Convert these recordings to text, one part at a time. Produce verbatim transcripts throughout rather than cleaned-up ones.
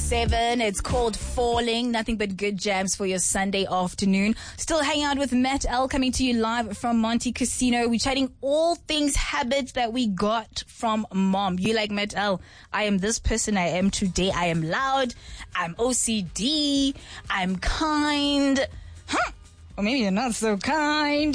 seven. It's called Falling. Nothing but good jams for your Sunday afternoon. Still hanging out with Matt L, coming to you live from Monte Casino. We're chatting all things habits that we got from mom. You like Matt L? I am this person I am today. I am loud. I'm O C D. I'm kind. Huh? Or maybe you're not so kind.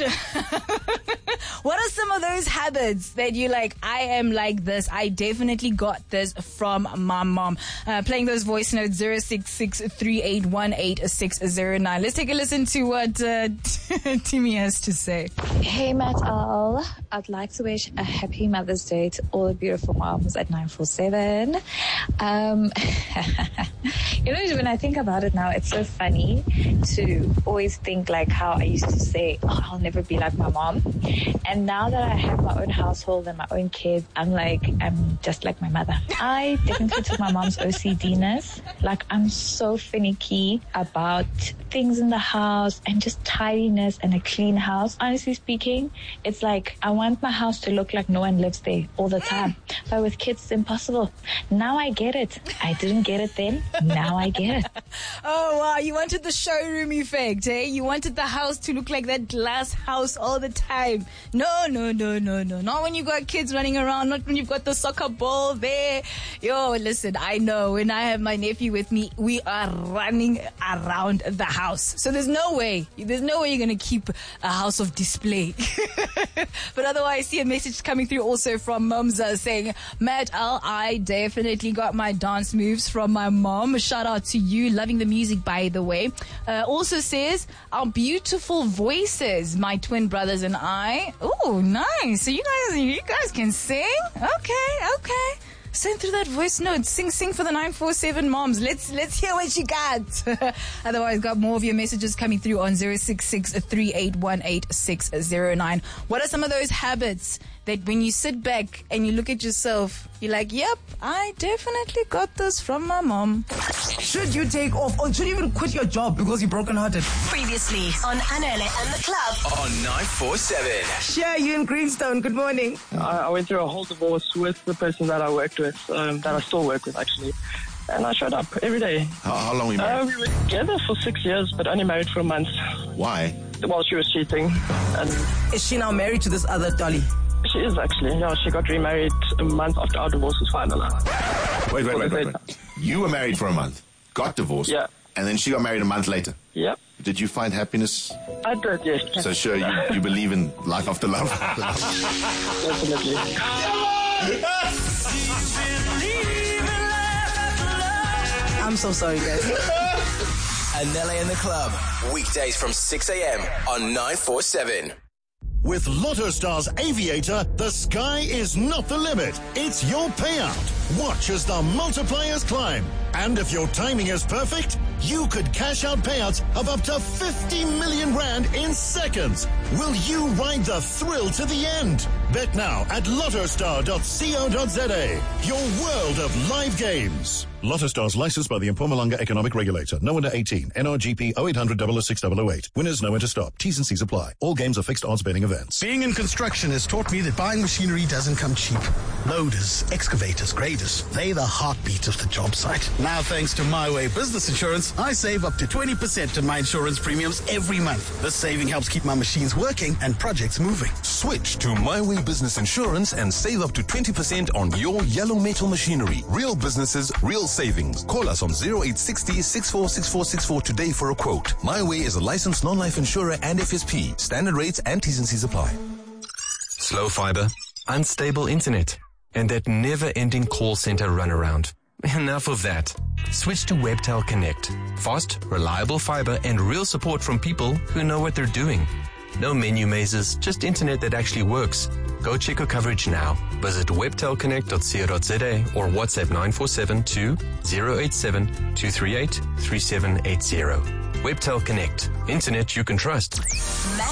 What are some of those habits that you like? I am like this. I definitely got this from my mom. Uh, playing those voice notes, zero six six three eight one eight six zero nine. Let's take a listen to what uh, Timmy has to say. Hey, Matt L. I'd like to wish a happy Mother's Day to all the beautiful moms at nine four seven. Um, you know, when I think about it now, it's so funny to always think like how I used to say, oh, I'll never be like my mom. And now that I have my own household and my own kids, I'm like, I'm just like my mother. I definitely took my mom's O C D-ness. Like, I'm so finicky about things in the house and just tidiness and a clean house. Honestly speaking, it's like I want my house to look like no one lives there all the time. But with kids, it's impossible. Now I get it. I didn't get it then. Now I get it. Oh, wow. You wanted the showroom effect, eh? You wanted the house to look like that glass house all the time. No, no, no, no, no. Not when you got kids running around. Not when you've got the soccer ball there. Yo, listen, I know when I have my nephew with me, we are running around the house. So there's no way. There's no way you're going to keep a house of display. But otherwise, I see a message coming through also from Mumza saying, Matt L, I definitely got my dance moves from my mom. Shout out to you. Loving the music, by the way. Uh, also says, our beautiful voices, my twin brothers and I. Oh, nice. So you guys, you guys can sing? Okay, okay. Send through that voice note. Sing, sing for the nine four seven moms. Let's let's hear what you got. Otherwise, got more of your messages coming through on zero six six three eight one eight six zero nine. What are some of those habits that when you sit back and you look at yourself, you're like, yep, I definitely got this from my mom. Should you take off or should you even quit your job because you're brokenhearted? Previously on Anele and the Club on nine four seven. Share you in Greenstone. Good morning. I, I went through a whole divorce with the person that I worked with, um, that I still work with actually. And I showed up every day. How, how long were you married? Uh, we were together for six years, but only married for a month. Why? Well, she was cheating. And is she now married to this other dolly? She is actually. Yeah, she got remarried a month after our divorce was final. Wait, wait, wait, wait, wait. You were married for a month, got divorced, yeah, and then she got married a month later. Yep. Did you find happiness? I did, yes. So sure, you, you believe in life after love? Definitely. I'm so sorry, guys. Anele and the Club, weekdays from six a.m. on nine four seven. With LottoStar's Aviator, the sky is not the limit. It's your payout. Watch as the multipliers climb. And if your timing is perfect, you could cash out payouts of up to fifty million rand in seconds. Will you ride the thrill to the end? Bet now at lottostar dot co dot za. Your world of live games. LottoStar's licensed by the Mpumalanga Economic Regulator. No under eighteen. N R G P oh eight hundred, double oh six, double oh eight. Winners know when to stop. T's and C's apply. All games are fixed odds betting events. Being in construction has taught me that buying machinery doesn't come cheap. Loaders, excavators, graders, they're the heartbeat of the job site. Now, thanks to My Way Business Insurance, I save up to twenty percent on my insurance premiums every month. This saving helps keep my machines working and projects moving. Switch to My Way Business Insurance and save up to twenty percent on your yellow metal machinery. Real businesses, real savings. Call us on zero eight six zero, six four six four six four today for a quote. My Way is a licensed non-life insurer and F S P. Standard rates and T's and C's apply. Slow fiber, unstable internet, and that never-ending call center runaround. Enough of that. Switch to Webtel Connect. Fast, reliable fiber and real support from people who know what they're doing. No menu mazes, just internet that actually works. Go check your coverage now. Visit webtel connect dot co dot za or WhatsApp nine four seven two zero eight seven two three eight three seven eight zero. Webtel Connect. Internet you can trust.